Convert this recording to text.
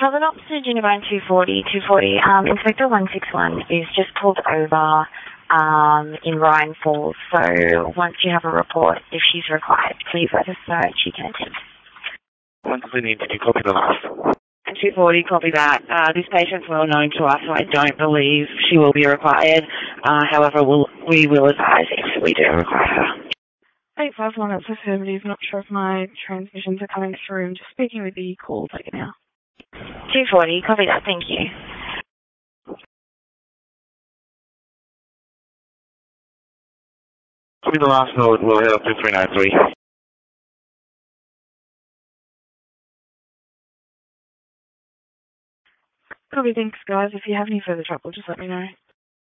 Southern Officer Jinibone 240, Inspector 161 is just pulled over in Ryan Falls. So once you have a report, if she's required, please let us know and she can attend. One completely interview, copy the last. 240, copy that. This patient's well known to us, so I don't believe she will be required. However, we will advise if we do require her. 851, that's affirmative. Not sure if my transmissions are coming through. I'm just speaking with the call taker now. 240, copy that, thank you. Copy the last note, we'll head up to 393. Copy, thanks guys. If you have any further trouble, just let me know.